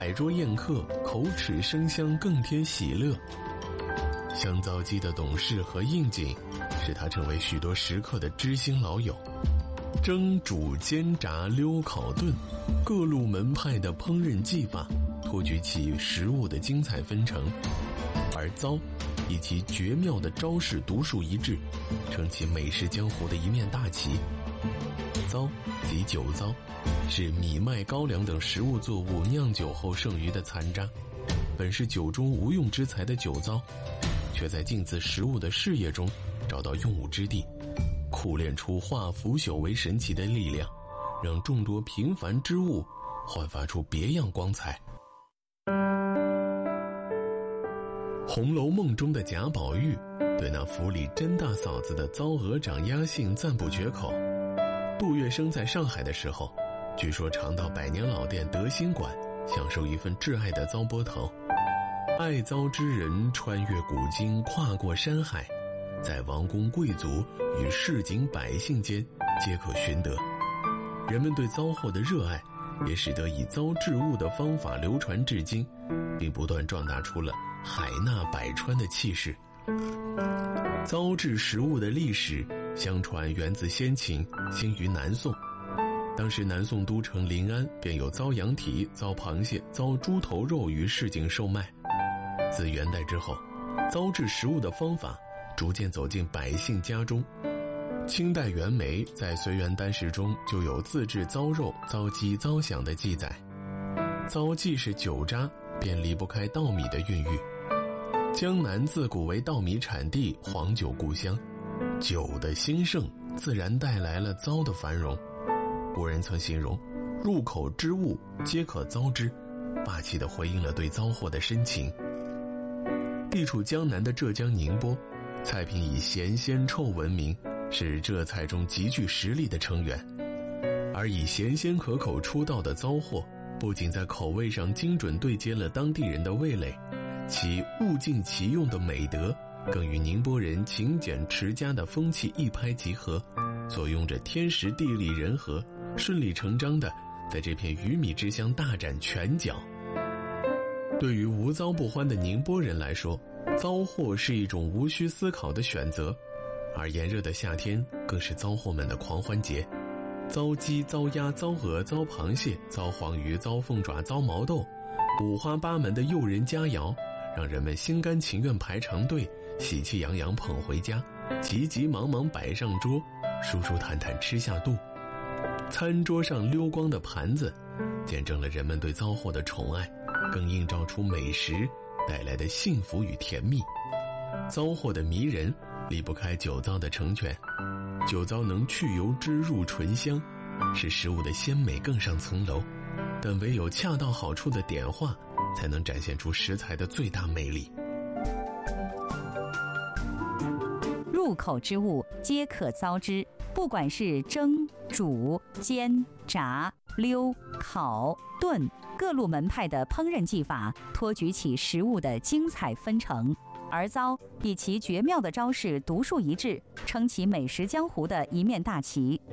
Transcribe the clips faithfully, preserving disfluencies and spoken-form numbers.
摆桌宴客，口齿生香，更添喜乐。香糟鸡的懂事和应景，使他成为许多食客的知心老友。蒸、煮、煎、炸、溜、烤、炖，各路门派的烹饪技法，托举起食物的精彩纷呈。而糟以其绝妙的招式独树一帜，撑起美食江湖的一面大旗。糟即酒糟，是米麦高粱等食物作物酿酒后剩余的残渣，本是酒中无用之材的酒糟，却在近似食物的事业中找到用武之地，苦练出化腐朽为神奇的力量，让众多平凡之物焕发出别样光彩。《红楼梦》中的贾宝玉对那府里甄大嫂子的糟鹅掌鸭杏赞不绝口。杜月笙在上海的时候，据说常到百年老店德兴馆享受一份挚爱的糟波头。爱糟之人穿越古今，跨过山海，在王公贵族与市井百姓间皆可寻得。人们对糟货的热爱，也使得以糟制物的方法流传至今，并不断壮大出了海纳百川的气势。糟制食物的历史，相传源自先秦，兴于南宋。当时南宋都城临安便有糟羊蹄、糟螃蟹、糟猪头肉于市井售卖。自元代之后，糟制食物的方法逐渐走进百姓家中。清代袁枚在《随园单食》中就有自制糟肉、糟鸡、糟响的记载。糟既是酒渣，便离不开稻米的孕育。江南自古为稻米产地，黄酒故乡，酒的兴盛自然带来了糟的繁荣。古人曾形容入口之物皆可糟之，霸气地回应了对糟货的深情。地处江南的浙江宁波，菜品以咸鲜臭闻名，是浙菜中极具实力的成员。而以咸鲜可口出道的糟货，不仅在口味上精准对接了当地人的味蕾，其物尽其用的美德更与宁波人勤俭持家的风气一拍即合，作用着天时地利人和，顺理成章地在这片鱼米之乡大展拳脚。对于无糟不欢的宁波人来说，糟货是一种无需思考的选择，而炎热的夏天更是糟货们的狂欢节。糟鸡、糟鸭、糟鹅、糟螃蟹、糟黄鱼、糟凤爪、糟毛豆，五花八门的诱人佳肴，让人们心甘情愿排长队，喜气洋洋捧回家，急急忙忙摆上桌，舒舒坦坦吃下肚。餐桌上溜光的盘子，见证了人们对糟货的宠爱，更映照出美食带来的幸福与甜蜜。糟货的迷人离不开酒糟的成全，酒糟能去油脂入醇香，使食物的鲜美更上层楼，但唯有恰到好处的点化，才能展现出食材的最大魅力。 入口之物皆可糟之，不管是蒸、煮、煎、炸、溜、烤、炖，各路门派的烹饪技法托举起食物的精彩纷呈。而糟以其绝妙的招式独树一帜，撑起美食江湖的一面大旗。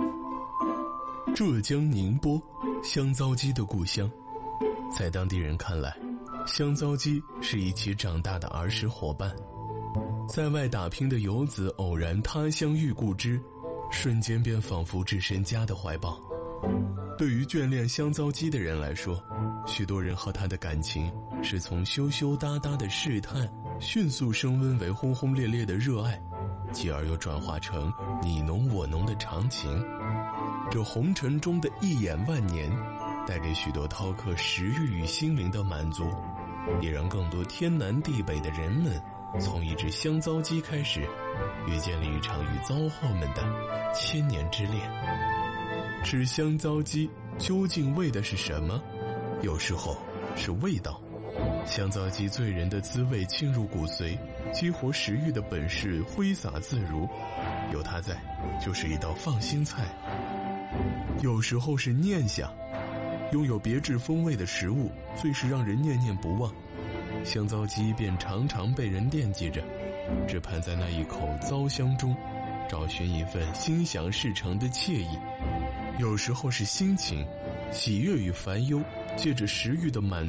浙江宁波，香糟鸡的故乡。在当地人看来，香糟鸡是一起长大的儿时伙伴。在外打拼的游子偶然他乡遇故知，瞬间便仿佛置身家的怀抱。对于眷恋香糟鸡的人来说，许多人和他的感情是从羞羞答答的试探迅速升温为轰轰烈烈的热爱，继而又转化成你侬我侬的长情。这红尘中的一眼万年，带给许多饕客食欲与心灵的满足，也让更多天南地北的人们从一只香糟鸡开始，遇见了一场与糟货们的千年之恋。吃香糟鸡究竟为的是什么？有时候是味道。香糟鸡醉人的滋味沁入骨髓，激活食欲的本事挥洒自如，有它在，就是一道放心菜。有时候是念想，拥有别致风味的食物最是让人念念不忘，香糟鸡便常常被人惦记着，只盼在那一口糟香中找寻一份心想事成的惬意。有时候是心情，喜悦与烦忧借着食欲的满